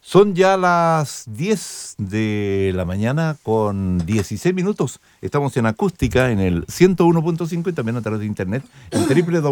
Son ya las 10 de la mañana con 16 minutos. Estamos en Acústica en el 101.5 y también a través de internet en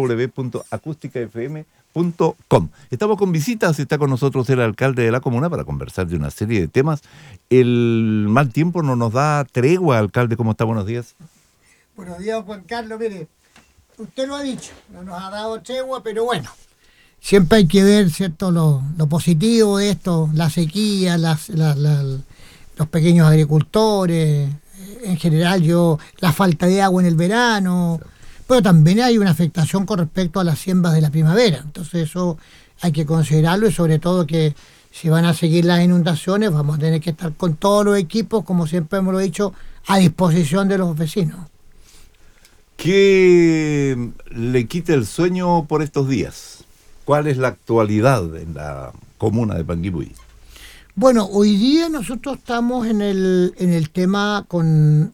www.acústicafm.com. Estamos con visitas, está con nosotros el alcalde de la comuna para conversar de una serie de temas. El mal tiempo no nos da tregua, alcalde. ¿Cómo está? Buenos días. Buenos días, Juan Carlos. Mire, usted lo ha dicho, no nos ha dado tregua, pero bueno. Siempre hay que ver, ¿cierto?, lo positivo de esto, la sequía, los pequeños agricultores, en general la falta de agua en el verano, pero también hay una afectación con respecto a las siembras de la primavera. Entonces eso hay que considerarlo y sobre todo que si van a seguir las inundaciones vamos a tener que estar con todos los equipos, como siempre hemos dicho, a disposición de los vecinos. ¿Qué le quita el sueño por estos días? ¿Cuál es la actualidad en la comuna de Panguipulli? Bueno, hoy día nosotros estamos en el tema con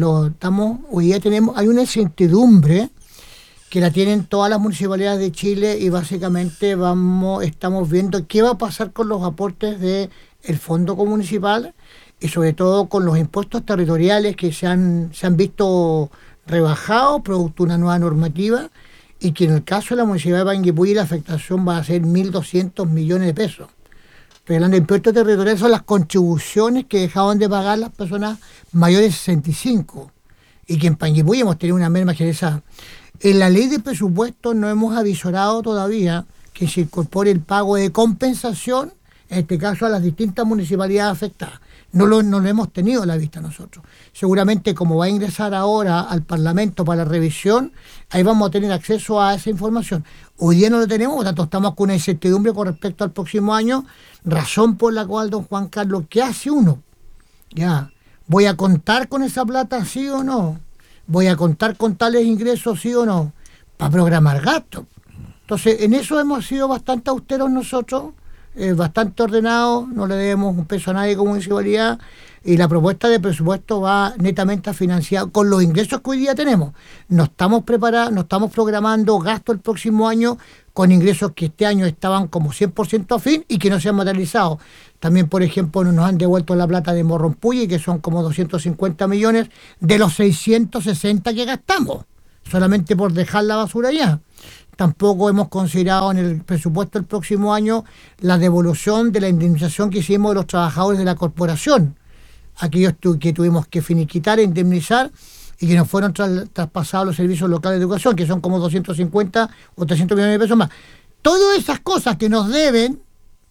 hoy día hay una incertidumbre que la tienen todas las municipalidades de Chile y básicamente estamos viendo qué va a pasar con los aportes del fondo municipal y sobre todo con los impuestos territoriales que se han visto rebajados producto de una nueva normativa. Y que en el caso de la municipalidad de Panguipulli la afectación va a ser 1.200 millones de pesos. Pero hablando de impuestos territoriales son las contribuciones que dejaban de pagar las personas mayores de 65. Y que en Panguipulli hemos tenido una merma generalizada. En la ley de presupuesto no hemos avisorado todavía que se incorpore el pago de compensación, en este caso a las distintas municipalidades afectadas. No lo hemos tenido a la vista nosotros. Seguramente como va a ingresar ahora al Parlamento para la revisión, ahí vamos a tener acceso a esa información. Hoy día no lo tenemos, por tanto estamos con una incertidumbre con respecto al próximo año, razón por la cual, don Juan Carlos, ¿qué hace uno? Ya, ¿voy a contar con esa plata, sí o no? ¿Voy a contar con tales ingresos, sí o no? Para programar gastos. Entonces, en eso hemos sido bastante austeros nosotros, bastante ordenado, no le debemos un peso a nadie como municipalidad y la propuesta de presupuesto va netamente a financiar con los ingresos que hoy día tenemos. No estamos programando gastos el próximo año con ingresos que este año estaban como 100% a fin y que no se han materializado. También, por ejemplo, nos han devuelto la plata de Morrompulli, que son como 250 millones de los 660 que gastamos, solamente por dejar la basura allá. Tampoco hemos considerado en el presupuesto del próximo año la devolución de la indemnización que hicimos de los trabajadores de la corporación, aquellos que tuvimos que finiquitar e indemnizar y que nos fueron traspasados los servicios locales de educación, que son como 250 o 300 millones de pesos más. Todas esas cosas que nos deben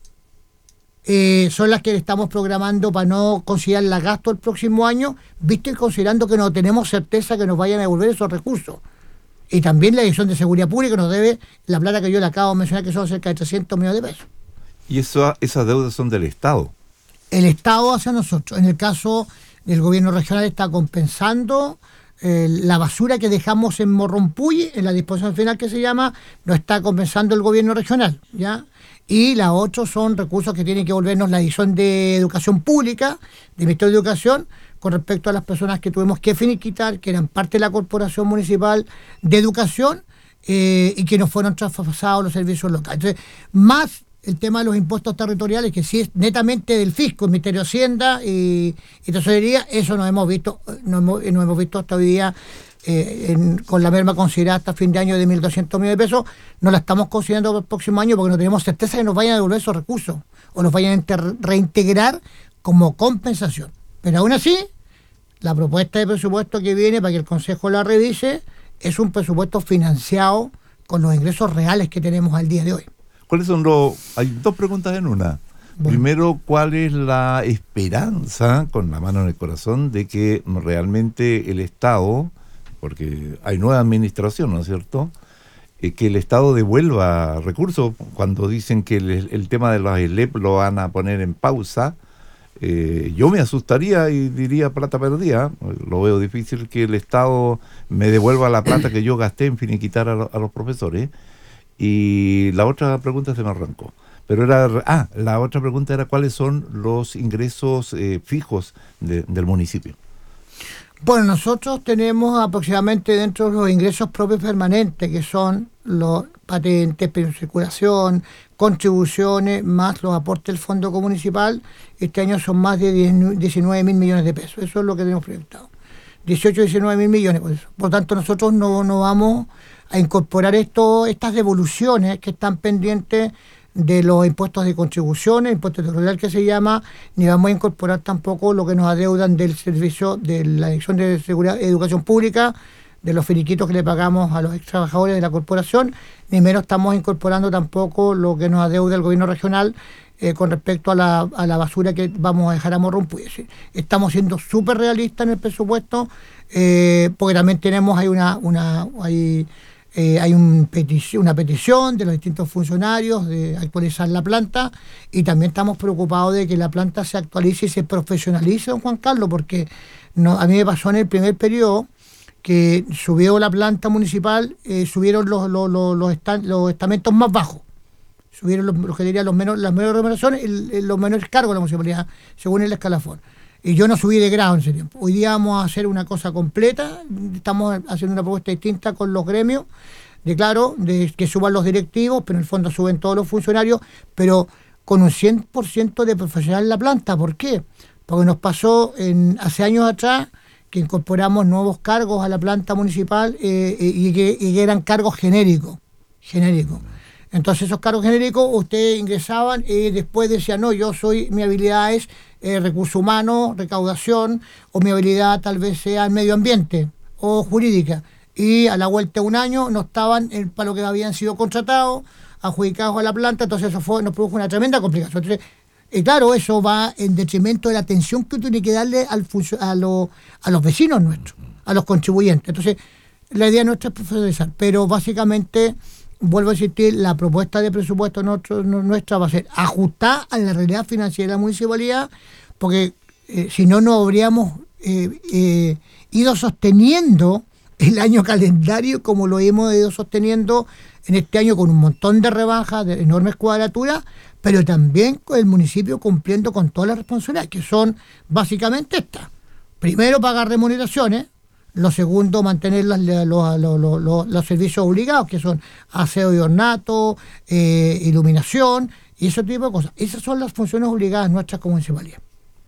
son las que estamos programando para no considerar la gasto el próximo año, visto y considerando que no tenemos certeza que nos vayan a devolver esos recursos. Y también la Dirección de Seguridad Pública nos debe la plata que yo le acabo de mencionar, que son cerca de 300 millones de pesos. ¿Y esas deudas son del Estado? El Estado hacia nosotros. En el caso del gobierno regional está compensando la basura que dejamos en Morrompulli, en la disposición final que se llama, lo está compensando el gobierno regional, ¿ya? Y las otras son recursos que tienen que volvernos la Dirección de Educación Pública, del Ministerio de Educación, con respecto a las personas que tuvimos que finiquitar, que eran parte de la Corporación Municipal de Educación y que nos fueron traspasados los servicios locales. Entonces, más el tema de los impuestos territoriales, que sí es netamente del fisco, el Ministerio de Hacienda y Tesorería, eso no hemos visto hasta hoy día con la merma considerada hasta fin de año de 1.200 millones de pesos, no la estamos considerando para el próximo año porque no tenemos certeza de que nos vayan a devolver esos recursos o nos vayan a reintegrar como compensación. Pero aún así, la propuesta de presupuesto que viene para que el Consejo la revise es un presupuesto financiado con los ingresos reales que tenemos al día de hoy. ¿Cuáles son hay dos preguntas en una? Bueno. Primero, ¿cuál es la esperanza, con la mano en el corazón, de que realmente el Estado, porque hay nueva administración, ¿no es cierto?, que el Estado devuelva recursos cuando dicen que el tema de los ELEP lo van a poner en pausa? Yo me asustaría y diría plata perdida. Lo veo difícil que el Estado me devuelva la plata que yo gasté en finiquitar a los profesores. Y la otra pregunta se me arrancó. Pero la otra pregunta era cuáles son los ingresos fijos del municipio. Bueno, nosotros tenemos aproximadamente dentro de los ingresos propios permanentes, que son los patentes, permisos de circulación, contribuciones, más los aportes del Fondo Municipal. Este año son más de 19 mil millones de pesos. Eso es lo que tenemos proyectado. 18, 19 mil millones. Por eso. Por tanto, nosotros no vamos a incorporar estas devoluciones que están pendientes de los impuestos de contribuciones, impuestos territorial que se llama, ni vamos a incorporar tampoco lo que nos adeudan del servicio de la Dirección de Seguridad Educación Pública, de los finiquitos que le pagamos a los ex trabajadores de la corporación, ni menos estamos incorporando tampoco lo que nos adeuda el gobierno regional con respecto a la basura que vamos a dejar a Morrompú. Estamos siendo súper realistas en el presupuesto, porque también tenemos una petición de los distintos funcionarios de actualizar la planta, y también estamos preocupados de que la planta se actualice y se profesionalice, don Juan Carlos, porque a mí me pasó en el primer periodo que subió la planta municipal, subieron los estamentos más bajos, subieron las menores remuneraciones y los menores cargos de la municipalidad, según el escalafón. Y yo no subí de grado en ese tiempo. Hoy día vamos a hacer una cosa completa, estamos haciendo una propuesta distinta con los gremios, de que suban los directivos, pero en el fondo suben todos los funcionarios, pero con un 100% de profesional en la planta. ¿Por qué? Porque nos pasó hace años atrás que incorporamos nuevos cargos a la planta municipal y que eran cargos genéricos. Entonces esos cargos genéricos ustedes ingresaban y después decían, no, mi habilidad es recursos humanos, recaudación, o mi habilidad tal vez sea el medio ambiente o jurídica. Y a la vuelta de un año no estaban para lo que habían sido contratados, adjudicados a la planta, entonces eso nos produjo una tremenda complicación. Entonces, claro, eso va en detrimento de la atención que tiene que darle a los vecinos nuestros, a los contribuyentes. Entonces, la idea nuestra es profesionalizar, pero básicamente, vuelvo a insistir, la propuesta de presupuesto nuestra va a ser ajustar a la realidad financiera de la municipalidad, porque si no, no habríamos ido sosteniendo el año calendario como lo hemos ido sosteniendo en este año, con un montón de rebajas, de enormes cuadraturas, pero también con el municipio cumpliendo con todas las responsabilidades, que son básicamente estas. Primero, pagar remuneraciones. Lo segundo, mantener los servicios obligados, que son aseo y ornato, iluminación y ese tipo de cosas. Esas son las funciones obligadas nuestras como municipalidad.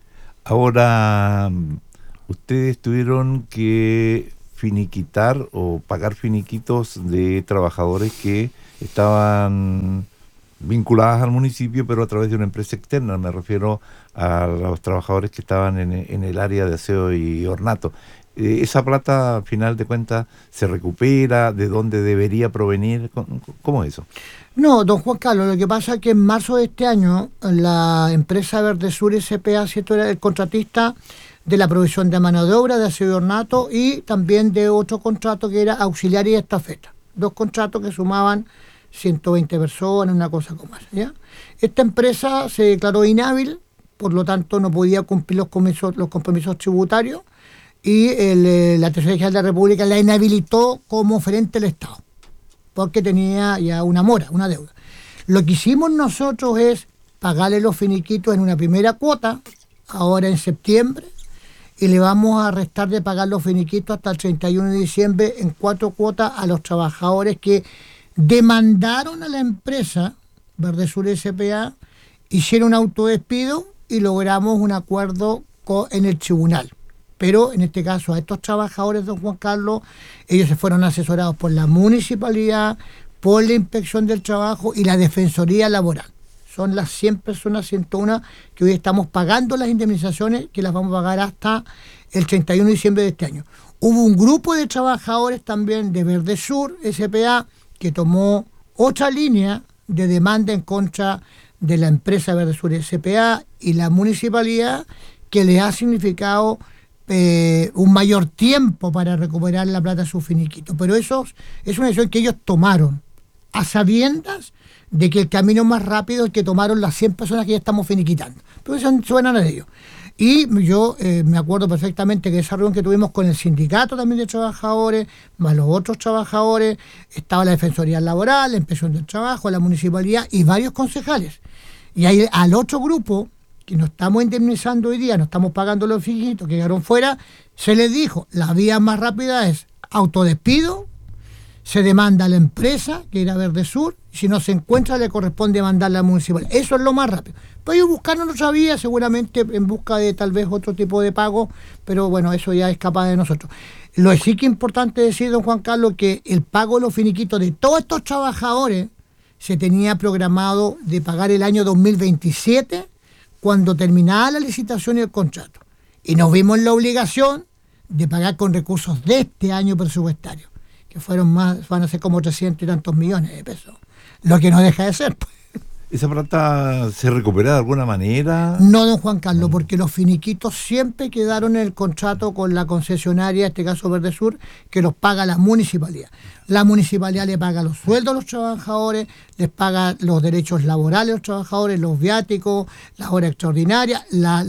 Ahora, ustedes tuvieron que finiquitar o pagar finiquitos de trabajadores que estaban vinculadas al municipio, pero a través de una empresa externa. Me refiero a los trabajadores que estaban en el área de aseo y ornato. ¿Esa plata, al final de cuentas, se recupera? ¿De dónde debería provenir? ¿Cómo es eso? No, don Juan Carlos, lo que pasa es que en marzo de este año la empresa Verdesur S.p.A. era el contratista de la provisión de mano de obra, de aseo y ornato, y también de otro contrato que era auxiliar y estafeta. 2 contratos que sumaban 120 personas, una cosa como esa, ¿ya? Esta empresa se declaró inhábil, por lo tanto no podía cumplir los compromisos tributarios, y la Tesorería General de la República la inhabilitó como oferente del Estado, porque tenía ya una mora, una deuda. Lo que hicimos nosotros es pagarle los finiquitos en una primera cuota, ahora en septiembre, y le vamos a restar de pagar los finiquitos hasta el 31 de diciembre en 4 cuotas a los trabajadores que demandaron a la empresa Verdesur S.p.A., hicieron un autodespido y logramos un acuerdo en el tribunal. Pero en este caso a estos trabajadores, don Juan Carlos, ellos se fueron asesorados por la municipalidad, por la Inspección del Trabajo y la Defensoría Laboral. Son las 100 personas, 101, que hoy estamos pagando las indemnizaciones, que las vamos a pagar hasta el 31 de diciembre de este año. Hubo un grupo de trabajadores también de Verdesur S.p.A. que tomó otra línea de demanda en contra de la empresa Verdesur S.p.A. y la municipalidad, que le ha significado un mayor tiempo para recuperar la plata de su finiquito. Pero eso es una decisión que ellos tomaron a sabiendas de que el camino más rápido es que tomaron las 100 personas que ya estamos finiquitando. Pero eso suena a ellos. Y yo me acuerdo perfectamente que esa reunión que tuvimos con el sindicato también de trabajadores, más los otros trabajadores, estaba la Defensoría Laboral, la Inspección del Trabajo, la Municipalidad y varios concejales. Y ahí al otro grupo, que nos estamos indemnizando hoy día, nos estamos pagando los finiquitos que quedaron fuera, se les dijo, la vía más rápida es autodespido, se demanda a la empresa, que era Verdesur, y si no se encuentra le corresponde mandarla a la municipalidad. Eso es lo más rápido. Pero ellos buscaron otra vía, seguramente en busca de tal vez otro tipo de pago, pero bueno, eso ya es capaz de nosotros. Lo sí que es importante decir, don Juan Carlos, que el pago de los finiquitos de todos estos trabajadores se tenía programado de pagar el año 2027, cuando terminaba la licitación y el contrato. Y nos vimos en la obligación de pagar con recursos de este año presupuestario, que van a ser como 300 y tantos millones de pesos, lo que no deja de ser. ¿Esa plata se recupera de alguna manera? No, don Juan Carlos, porque los finiquitos siempre quedaron en el contrato con la concesionaria, en este caso Verdesur, que los paga la municipalidad. La municipalidad le paga los sueldos a los trabajadores, les paga los derechos laborales a los trabajadores, los viáticos, las horas extraordinarias,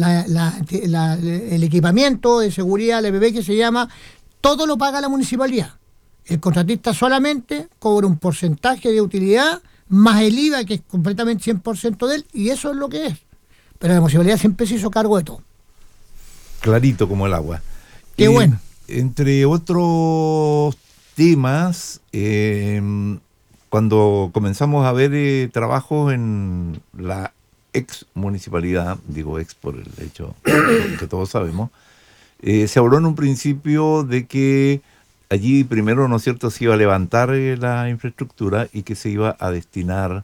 el equipamiento de seguridad, el EPP que se llama, todo lo paga la municipalidad. El contratista solamente cobra un porcentaje de utilidad más el IVA, que es completamente 100% de él, y eso es lo que es. Pero la municipalidad siempre se hizo cargo de todo. Clarito como el agua. Qué bueno. Entre otros temas, cuando comenzamos a ver trabajos en la ex municipalidad, digo ex por el hecho que todos sabemos, se habló en un principio de que allí primero, ¿no es cierto?, se iba a levantar la infraestructura y que se iba a destinar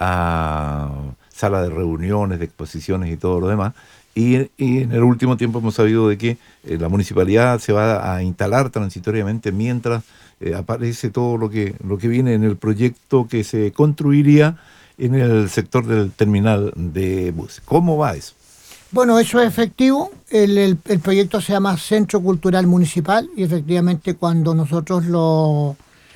a salas de reuniones, de exposiciones y todo lo demás. Y en el último tiempo hemos sabido de que la municipalidad se va a instalar transitoriamente mientras aparece todo lo que viene en el proyecto que se construiría en el sector del terminal de buses. ¿Cómo va eso? Bueno, eso es efectivo. El proyecto se llama Centro Cultural Municipal y efectivamente cuando nosotros lo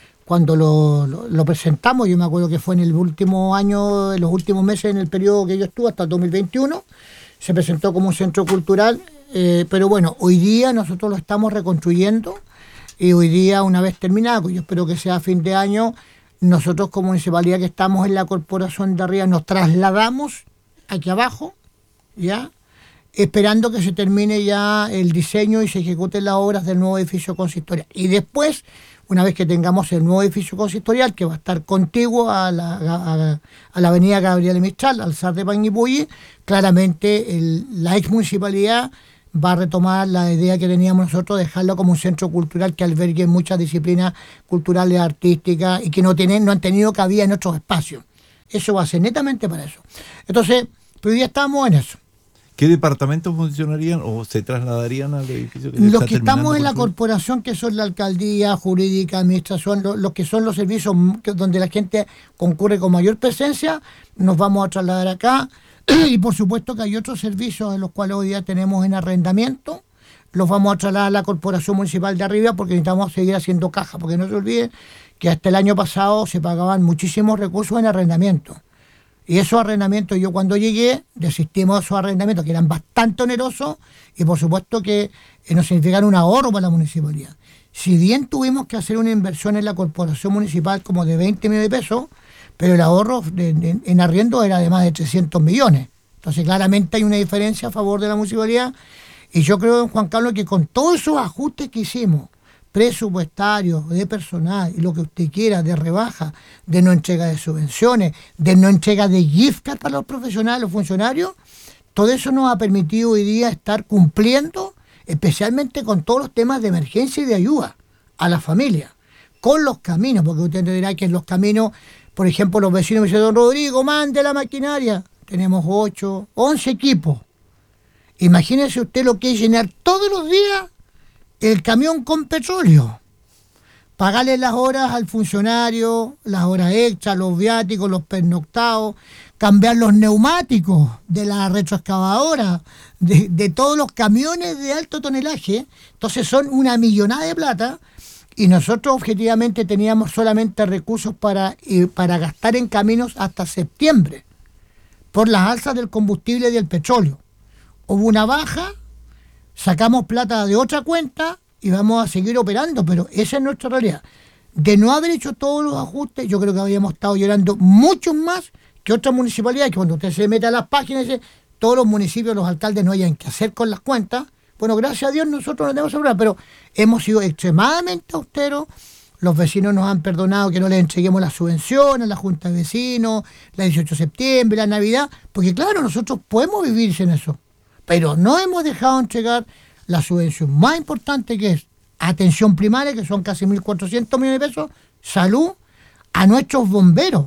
presentamos, yo me acuerdo que fue en el último año, en los últimos meses, en el periodo que yo estuve, hasta el 2021, se presentó como un centro cultural, pero bueno, hoy día nosotros lo estamos reconstruyendo y hoy día, una vez terminado, yo espero que sea a fin de año, nosotros como municipalidad que estamos en la corporación de arriba nos trasladamos aquí abajo, ¿ya?, esperando que se termine ya el diseño y se ejecuten las obras del nuevo edificio consistorial. Y después, una vez que tengamos el nuevo edificio consistorial, que va a estar contiguo a la avenida Gabriel Mistral, al SAR de Panguipulli, claramente la ex municipalidad va a retomar la idea que teníamos nosotros, dejarlo como un centro cultural que albergue muchas disciplinas culturales, artísticas, y que no han tenido cabida en otros espacios. Eso va a ser netamente para eso. Entonces, pero hoy día estamos en eso. ¿Qué departamentos funcionarían o se trasladarían al edificio que los que estamos en la corporación, que son la alcaldía, jurídica, administración, los que son los servicios donde la gente concurre con mayor presencia, nos vamos a trasladar acá. Y por supuesto que hay otros servicios en los cuales hoy día tenemos en arrendamiento, los vamos a trasladar a la Corporación Municipal de Arriba porque necesitamos seguir haciendo caja, porque no se olviden que hasta el año pasado se pagaban muchísimos recursos en arrendamiento. Y esos arrendamientos, yo cuando llegué, desistimos de esos arrendamientos que eran bastante onerosos y por supuesto que nos significan un ahorro para la municipalidad. Si bien tuvimos que hacer una inversión en la corporación municipal como de 20 millones de pesos, pero el ahorro en arriendo era de más de 300 millones. Entonces claramente hay una diferencia a favor de la municipalidad y yo creo, don Juan Carlos, que con todos esos ajustes que hicimos, presupuestarios, de personal y lo que usted quiera, de rebaja, de no entrega de subvenciones, de no entrega de gift card para los profesionales, los funcionarios, todo eso nos ha permitido hoy día estar cumpliendo, especialmente con todos los temas de emergencia y de ayuda a la familia, con los caminos, porque usted entenderá que en los caminos, por ejemplo, los vecinos me dicen, don Rodrigo, mande la maquinaria, tenemos 8, 11 equipos. Imagínese usted lo que es llenar todos los días el camión con petróleo, pagarle las horas al funcionario, las horas extras, los viáticos, los pernoctados, cambiar los neumáticos de la retroexcavadora, de todos los camiones de alto tonelaje. Entonces son una millonada de plata y nosotros objetivamente teníamos solamente recursos para gastar en caminos hasta septiembre por las alzas del combustible y del petróleo. Hubo una baja, sacamos plata de otra cuenta y vamos a seguir operando, pero esa es nuestra realidad. De no haber hecho todos los ajustes, yo creo que habríamos estado llorando mucho más que otras municipalidades, que cuando usted se mete a las páginas, todos los municipios, los alcaldes no hayan que hacer con las cuentas. Bueno, gracias a Dios nosotros no tenemos que hablar, pero hemos sido extremadamente austeros. Los vecinos nos han perdonado que no les entreguemos las subvenciones, la Junta de Vecinos, la 18 de septiembre, la Navidad, porque claro, nosotros podemos vivir sin eso. Pero no hemos dejado de entregar la subvención más importante, que es atención primaria, que son casi 1.400 millones de pesos, salud, a nuestros bomberos.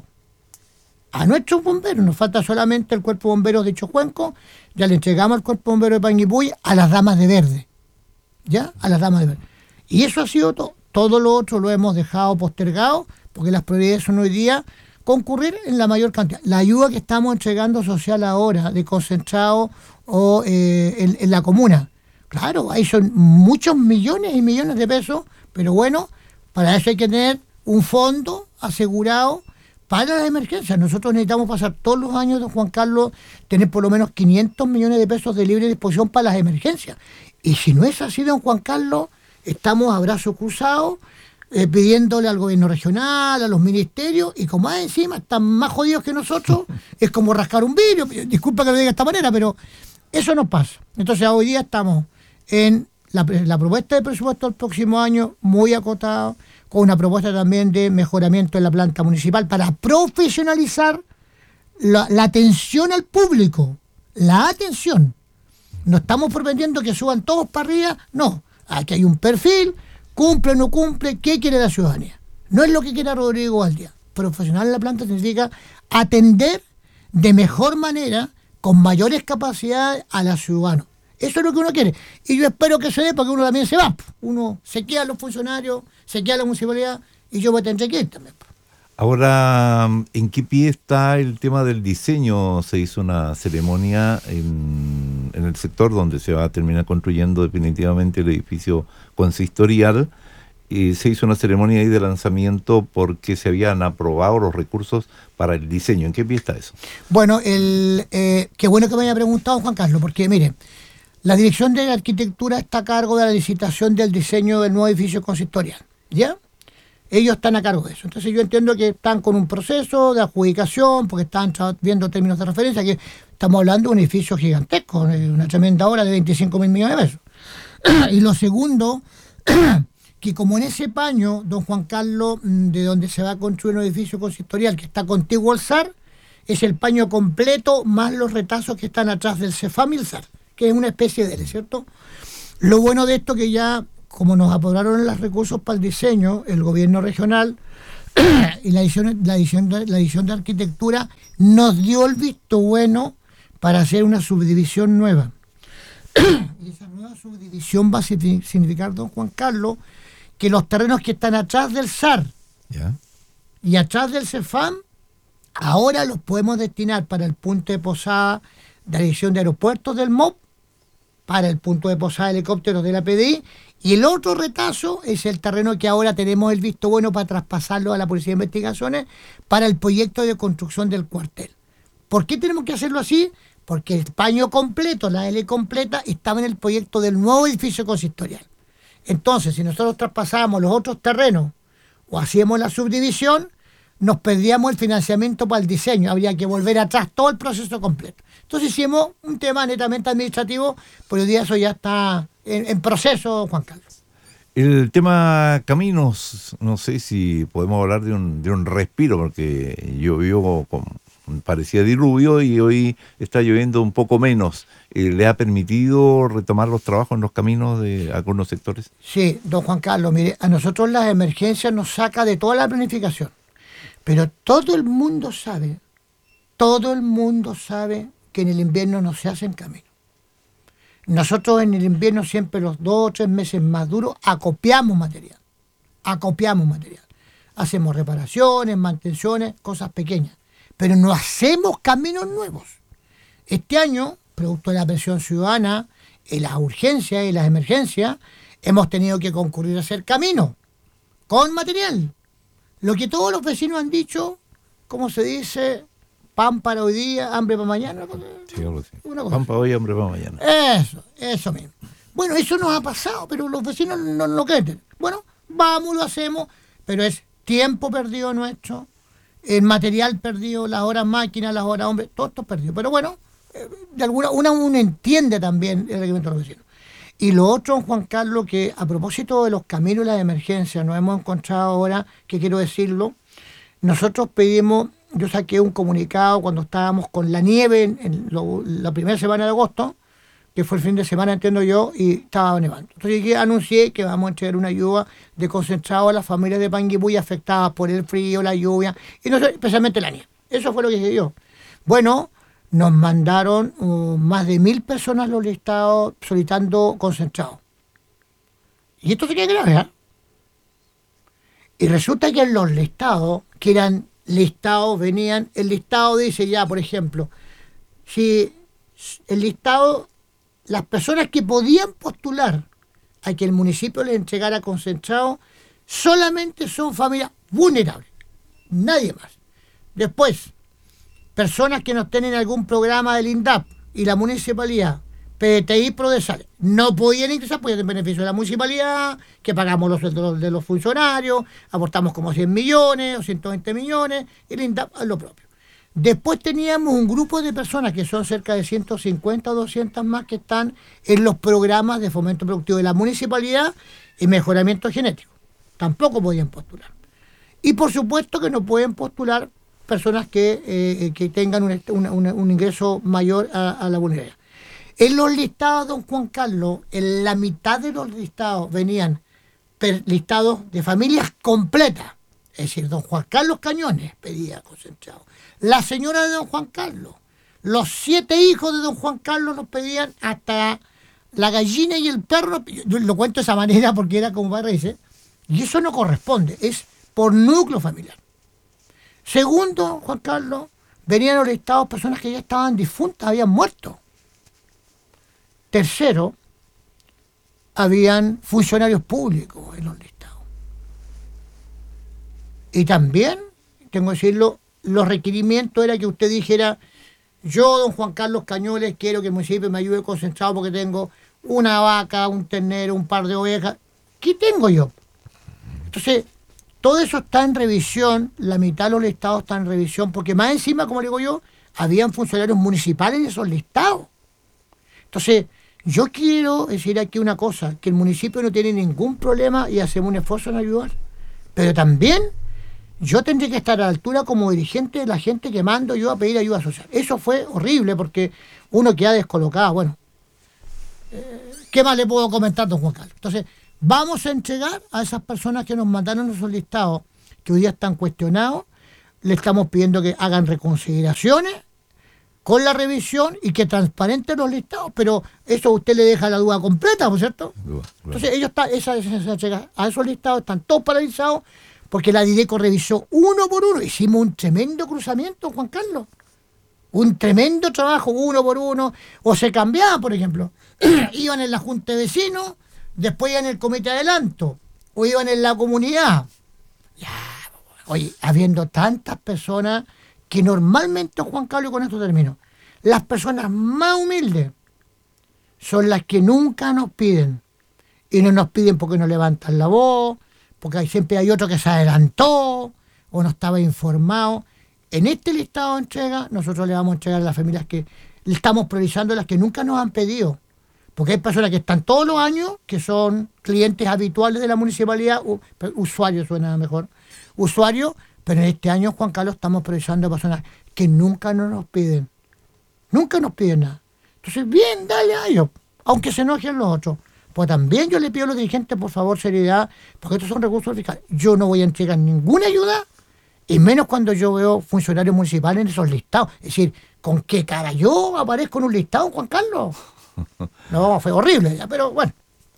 A nuestros bomberos, nos falta solamente el cuerpo de bomberos de Chocuenco, ya le entregamos al cuerpo de bomberos de Panguipulli a las damas de verde. ¿Ya? A las damas de verde. Y eso ha sido todo. Todo lo otro lo hemos dejado postergado, porque las prioridades son hoy día concurrir en la mayor cantidad. La ayuda que estamos entregando social ahora, de concentrado o en la comuna. Claro, ahí son muchos millones y millones de pesos, pero bueno, para eso hay que tener un fondo asegurado para las emergencias. Nosotros necesitamos pasar todos los años, don Juan Carlos, tener por lo menos 500 millones de pesos de libre disposición para las emergencias. Y si no es así, don Juan Carlos, estamos a brazos cruzados pidiéndole al gobierno regional, a los ministerios, y como más encima están más jodidos que nosotros, es como rascar un vidrio. Disculpa que lo diga de esta manera, pero eso no pasa. Entonces hoy día estamos en la propuesta de presupuesto del próximo año muy acotado, con una propuesta también de mejoramiento en la planta municipal para profesionalizar la atención al público. La atención. No estamos pretendiendo que suban todos para arriba, no. Aquí hay un perfil, cumple o no cumple, ¿qué quiere la ciudadanía? No es lo que quiera Rodrigo Valdía. Profesional en la planta significa atender de mejor manera, con mayores capacidades a los ciudadanos. Eso es lo que uno quiere. Y yo espero que se dé, porque uno también se va. Uno se queda a los funcionarios, se queda a la municipalidad, y yo voy a tener que ir también. Ahora, ¿en qué pie está el tema del diseño? Se hizo una ceremonia en el sector donde se va a terminar construyendo definitivamente el edificio consistorial. Se hizo una ceremonia ahí de lanzamiento porque se habían aprobado los recursos para el diseño. ¿En qué pie está eso? Bueno, qué bueno que me haya preguntado, Juan Carlos, porque mire, la Dirección de Arquitectura está a cargo de la licitación del diseño del nuevo edificio consistorial, ¿ya? Ellos están a cargo de eso. Entonces yo entiendo que están con un proceso de adjudicación, porque están viendo términos de referencia, que estamos hablando de un edificio gigantesco, una tremenda obra de 25.000 millones de pesos. Y lo segundo, que como en ese paño, don Juan Carlos, de donde se va a construir un edificio consistorial que está contiguo al SAR, es el paño completo más los retazos que están atrás del CEFAM y el SAR, que es una especie de L, ¿cierto? Lo bueno de esto que ya, como nos aprobaron los recursos para el diseño, el gobierno regional y la edición de arquitectura nos dio el visto bueno para hacer una subdivisión nueva. Y esa nueva subdivisión va a significar, don Juan Carlos, que los terrenos que están atrás del SAR y atrás del CEFAM, ahora los podemos destinar para el punto de posada de la Dirección de Aeropuertos del MOP, para el punto de posada de helicópteros de la PDI, y el otro retazo es el terreno que ahora tenemos el visto bueno para traspasarlo a la Policía de Investigaciones para el proyecto de construcción del cuartel. ¿Por qué tenemos que hacerlo así? Porque el paño completo, la L completa, estaba en el proyecto del nuevo edificio consistorial. Entonces, si nosotros traspasábamos los otros terrenos o hacíamos la subdivisión, nos perdíamos el financiamiento para el diseño. Habría que volver atrás todo el proceso completo. Entonces hicimos un tema netamente administrativo, pero hoy día eso ya está en proceso, Juan Carlos. El tema caminos, no sé si podemos hablar de un respiro, porque llovió parecía diluvio y hoy está lloviendo un poco menos. ¿Le ha permitido retomar los trabajos en los caminos de algunos sectores? Sí, don Juan Carlos, mire, a nosotros las emergencias nos saca de toda la planificación, pero todo el mundo sabe que en el invierno no se hacen caminos. Nosotros en el invierno siempre los 2 o 3 meses más duros acopiamos material. Hacemos reparaciones, mantenciones, cosas pequeñas, pero no hacemos caminos nuevos. Este año, producto de la presión ciudadana, y las urgencias y las emergencias, hemos tenido que concurrir a hacer caminos con material. Lo que todos los vecinos han dicho, ¿cómo se dice? Pan para hoy día, hambre para mañana. Sí, algo así. Pan para hoy, hambre para mañana. Eso mismo. Bueno, eso nos ha pasado, pero los vecinos no lo quieren. Bueno, vamos, lo hacemos, pero es tiempo perdido nuestro, el material perdido, las horas máquinas, las horas hombres, todo esto perdido. Pero bueno, de alguna uno entiende también el requerimiento de los vecinos. Y lo otro, don Juan Carlos, que a propósito de los caminos y las emergencias, nos hemos encontrado ahora, que quiero decirlo, nosotros pedimos, yo saqué un comunicado cuando estábamos con la nieve la primera semana de agosto, que fue el fin de semana, entiendo yo, y estaba nevando. Entonces yo anuncié que vamos a entregar una ayuda de concentrado a las familias de Panguipulli afectadas por el frío, la lluvia, y no sé, especialmente la nieve. Eso fue lo que dije yo. Bueno, nos mandaron más de 1.000 personas los listados solicitando concentrado. Y esto sería grave, ¿eh? Y resulta que en los listados, que eran listados, venían, el listado dice ya, por ejemplo, si el listado, las personas que podían postular a que el municipio les entregara concentrado, solamente son familias vulnerables, nadie más. Después, personas que no tienen algún programa del INDAP y la municipalidad, PTI, Prodesal, no podían ingresar, podían tener beneficio de la municipalidad, que pagamos los sueldos de los funcionarios, aportamos como 100 millones o 120 millones, y el INDAP a lo propio. Después teníamos un grupo de personas que son cerca de 150 o 200 más que están en los programas de fomento productivo de la municipalidad y mejoramiento genético. Tampoco podían postular. Y por supuesto que no pueden postular personas que tengan un ingreso mayor a la vulnerabilidad. En los listados, don Juan Carlos, en la mitad de los listados venían listados de familias completas. Es decir, don Juan Carlos Cañones pedía concentrado. La señora de don Juan Carlos. Los 7 hijos de don Juan Carlos nos pedían, hasta la gallina y el perro. Yo lo cuento de esa manera porque era como padre dice. Y eso no corresponde, es por núcleo familiar. Segundo, Juan Carlos, venían los listados personas que ya estaban difuntas, habían muerto. Tercero, habían funcionarios públicos en los listados. Y también, tengo que decirlo, los requerimientos era que usted dijera, yo, don Juan Carlos Cañones, quiero que el municipio me ayude concentrado porque tengo una vaca, un ternero, un par de ovejas. ¿Qué tengo yo? Entonces, todo eso está en revisión, la mitad de los listados están en revisión, porque más encima, como digo yo, habían funcionarios municipales en esos listados. Entonces, yo quiero decir aquí una cosa, que el municipio no tiene ningún problema y hacemos un esfuerzo en ayudar, pero también yo tendré que estar a la altura como dirigente de la gente que mando yo a pedir ayuda social. Eso fue horrible porque uno queda descolocado. Bueno, ¿qué más le puedo comentar, don Juan Carlos? Entonces, vamos a entregar a esas personas que nos mandaron esos listados, que hoy día están cuestionados, le estamos pidiendo que hagan reconsideraciones con la revisión y que transparenten los listados, pero eso a usted le deja la duda completa, ¿no es cierto? Entonces, ellos a esos listados están todos paralizados, porque la Dideco revisó uno por uno. Hicimos un tremendo cruzamiento, Juan Carlos. Un tremendo trabajo, uno por uno. O se cambiaban, por ejemplo. Iban en la Junta de Vecinos, después iban en el Comité de Adelanto, o iban en la comunidad. Ya, oye, habiendo tantas personas que normalmente, Juan Carlos, con esto termino, las personas más humildes son las que nunca nos piden. Y no nos piden porque no levantan la voz, porque siempre hay otro que se adelantó o no estaba informado. En este listado de entrega, nosotros le vamos a entregar a las familias que estamos priorizando, las que nunca nos han pedido. Porque hay personas que están todos los años, que son clientes habituales de la municipalidad, usuarios suena mejor, usuarios, pero en este año, Juan Carlos, estamos priorizando a personas que nunca nos piden. Nunca nos piden nada. Entonces, bien, dale a ellos, aunque se enojen los otros. Pues también yo le pido a los dirigentes, por favor, seriedad, porque estos son recursos fiscales. Yo no voy a entregar ninguna ayuda, y menos cuando yo veo funcionarios municipales en esos listados. Es decir, ¿con qué cara yo aparezco en un listado, Juan Carlos? No, fue horrible, ya, pero bueno.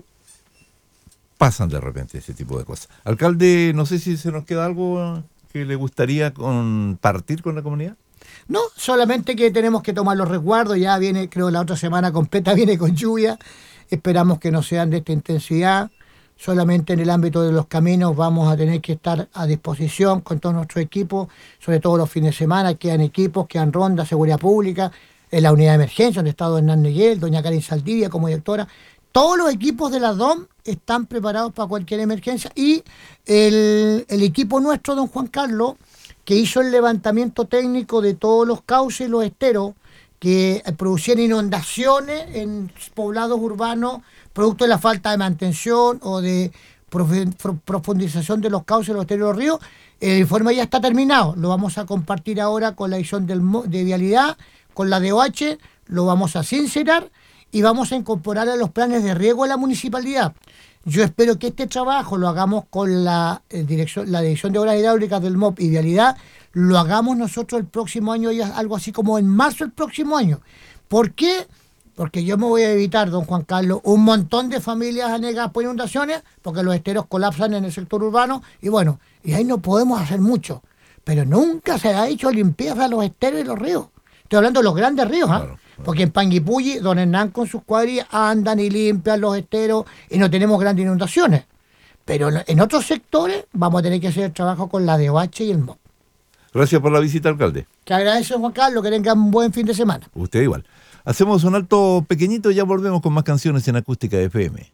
Pasan de repente ese tipo de cosas. Alcalde, no sé si se nos queda algo que le gustaría compartir con la comunidad. No, solamente que tenemos que tomar los resguardos. Ya viene, creo, la otra semana completa viene con lluvia. Esperamos que no sean de esta intensidad. Solamente en el ámbito de los caminos vamos a tener que estar a disposición con todos nuestros equipos, sobre todo los fines de semana. Quedan equipos, quedan rondas, seguridad pública, en la unidad de emergencia, donde está don Hernán Neguel, doña Karen Saldivia como directora. Todos los equipos de la DOM están preparados para cualquier emergencia. Y el equipo nuestro, don Juan Carlos, que hizo el levantamiento técnico de todos los cauces y los esteros que producían inundaciones en poblados urbanos producto de la falta de mantención o de profundización de los cauces, los arterios de los ríos. El informe ya está terminado, lo vamos a compartir ahora con la edición de Vialidad, con la DOH, lo vamos a sincerar y vamos a incorporar a los planes de riego de la municipalidad. Yo espero que este trabajo lo hagamos con la Dirección de Obras Hidráulicas del MOP y Vialidad, lo hagamos nosotros el próximo año, ya algo así como en marzo del próximo año. ¿Por qué? Porque yo me voy a evitar, don Juan Carlos, un montón de familias anegadas por inundaciones, porque los esteros colapsan en el sector urbano, y bueno, y ahí no podemos hacer mucho. Pero nunca se ha hecho limpieza de los esteros y los ríos. Estoy hablando de los grandes ríos, ¿ah? Claro. Porque en Panguipulli, don Hernán con sus cuadrillas andan y limpian los esteros y no tenemos grandes inundaciones. Pero en otros sectores vamos a tener que hacer el trabajo con la DOH y el MOP. Gracias por la visita, alcalde. Te agradezco, Juan Carlos, que tengan un buen fin de semana. Usted igual. Hacemos un alto pequeñito y ya volvemos con más canciones en Acústica FM.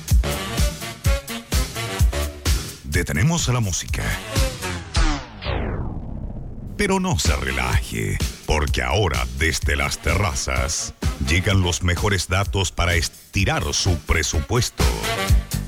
Detenemos a la música. Pero no se relaje, porque ahora desde las terrazas llegan los mejores datos para estirar su presupuesto.